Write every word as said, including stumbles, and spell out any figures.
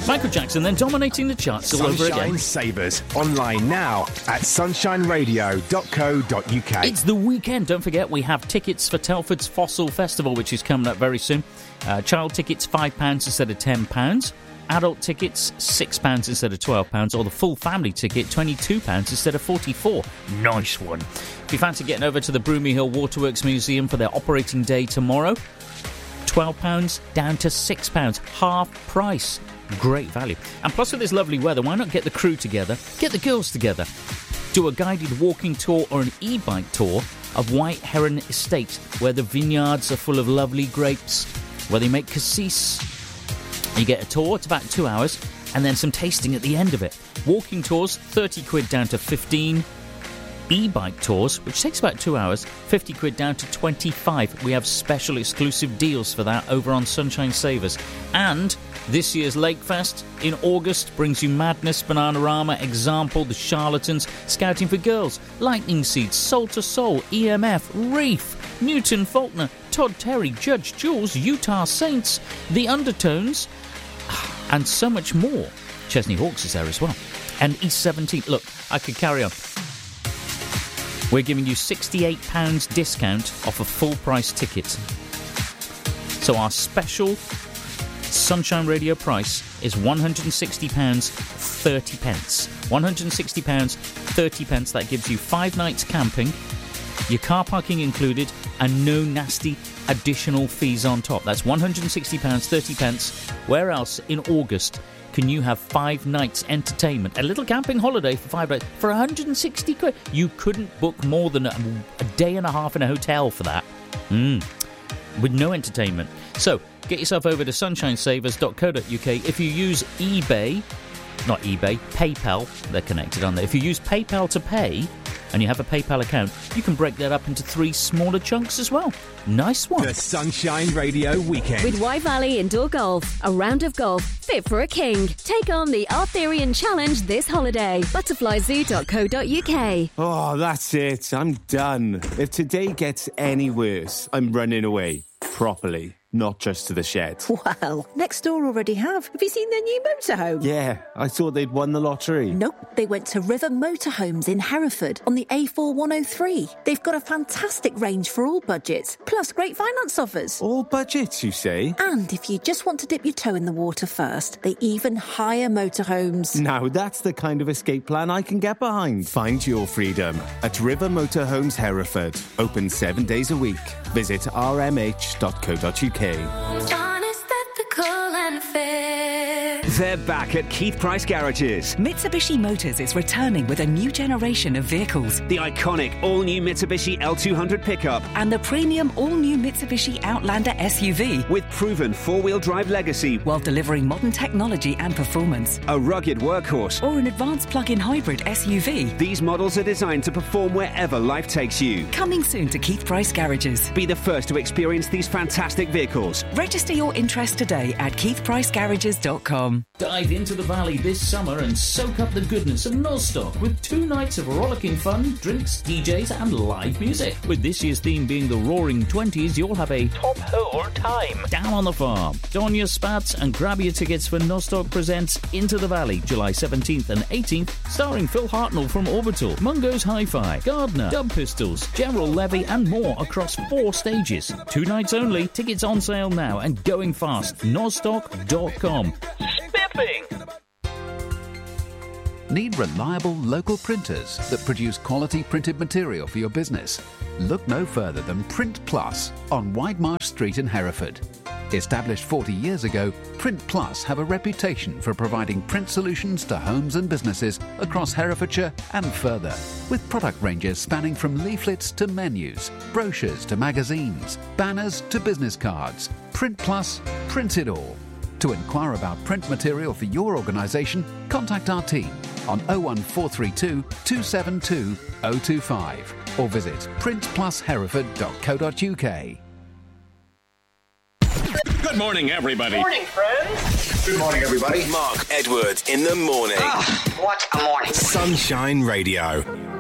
Michael Jackson then dominating the charts all over again. Sunshine Savers, online now at sunshine radio dot co dot uk. It's the weekend. Don't forget, we have tickets for Telford's Fossil Festival, which is coming up very soon. Uh, child tickets, five pounds instead of ten pounds. Adult tickets, six pounds instead of twelve pounds, or the full family ticket, twenty-two pounds instead of forty-four pounds. Nice one. If you fancy getting over to the Broomy Hill Waterworks Museum for their operating day tomorrow, twelve pounds down to six pounds, half price. Great value. And plus, with this lovely weather, why not get the crew together, get the girls together, do a guided walking tour or an e-bike tour of White Heron Estate, where the vineyards are full of lovely grapes, where they make cassis. You get a tour, it's about two hours, and then some tasting at the end of it. Walking tours, thirty quid down to fifteen. E-bike tours, which takes about two hours, fifty quid down to twenty-five. We have special exclusive deals for that over on Sunshine Savers. And this year's Lakefest in August brings you Madness, Bananarama, Example, The Charlatans, Scouting for Girls, Lightning Seeds, Soul to Soul, E M F, Reef, Newton Faulkner, Todd Terry, Judge Jules, Utah Saints, The Undertones, and so much more. Chesney Hawkes is there as well. And East seventeenth. Look, I could carry on. We're giving you sixty-eight pounds discount off a full-price ticket. So our special Sunshine Radio price is one hundred sixty pounds thirty. one hundred sixty pounds thirty. That gives you five nights camping, your car parking included, and no nasty additional fees on top. That's one hundred sixty pounds thirty. Where else in August can you have five nights entertainment? A little camping holiday for five nights for one hundred sixty quid. You couldn't book more than a, a day and a half in a hotel for that. Mm. With no entertainment. So, get yourself over to sunshine savers dot co dot uk. If you use eBay, not eBay, PayPal, they're connected on there. If you use PayPal to pay, and you have a PayPal account, you can break that up into three smaller chunks as well. Nice one. The Sunshine Radio Weekend. With Y Valley Indoor Golf, a round of golf fit for a king. Take on the Arthurian Challenge this holiday. butterfly zoo dot co dot uk. Oh, that's it. I'm done. If today gets any worse, I'm running away. Properly. Not just to the shed. Well, next door already have. Have you seen their new motorhome? Yeah, I thought they'd won the lottery. Nope, they went to River Motorhomes in Hereford on the A four one oh three. They've got a fantastic range for all budgets, plus great finance offers. All budgets, you say? And if you just want to dip your toe in the water first, they even hire motorhomes. Now that's the kind of escape plan I can get behind. Find your freedom at River Motorhomes Hereford. Open seven days a week. Visit r m h dot co dot uk. Honest, ethical and fair. They're back at Keith Price Garages. Mitsubishi Motors is returning with a new generation of vehicles. The iconic all-new Mitsubishi L two hundred pickup. And the premium all-new Mitsubishi Outlander S U V. With proven four-wheel drive legacy. While delivering modern technology and performance. A rugged workhorse. Or an advanced plug-in hybrid S U V. These models are designed to perform wherever life takes you. Coming soon to Keith Price Garages. Be the first to experience these fantastic vehicles. Register your interest today at keith price garages dot com. Dive into the valley this summer and soak up the goodness of Nostock with two nights of rollicking fun, drinks, D Js and live music. With this year's theme being the Roaring Twenties, you'll have a top hole time down on the farm. Don your spats and grab your tickets for Nostock Presents Into the Valley, July seventeenth and eighteenth, starring Phil Hartnell from Orbital, Mungo's Hi-Fi, Gardner, Dub Pistols, General Levy and more across four stages. Two nights only, tickets on sale now and going fast. nostock dot com. Spiffing! Need reliable local printers that produce quality printed material for your business? Look no further than Print Plus on Widemarsh Street in Hereford. Established forty years ago, Print Plus have a reputation for providing print solutions to homes and businesses across Herefordshire and further, with product ranges spanning from leaflets to menus, brochures to magazines, banners to business cards. Print Plus, print it all. To inquire about print material for your organisation, contact our team on oh one four three two, two seven two, oh two five or visit print plus hereford dot co dot uk. Good morning, everybody. Morning, friends. Good morning, everybody. Mark Edwards in the morning. Ah, what a morning. Sunshine Radio.